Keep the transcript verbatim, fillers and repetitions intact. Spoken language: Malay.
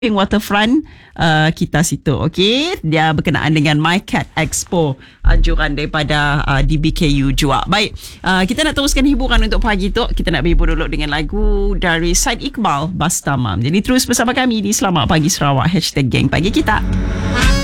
Waterfront uh, kita situ. Okey, dia berkenaan dengan My Cat Expo, anjuran daripada uh, D B K U juga. Baik, uh, kita nak teruskan hiburan untuk pagi tu. Kita nak berhibur dulu dengan lagu dari Syed Iqbal, Bastamam. Jadi terus bersama kami di Selamat Pagi Sarawak, hashtag Geng Pagi Kita.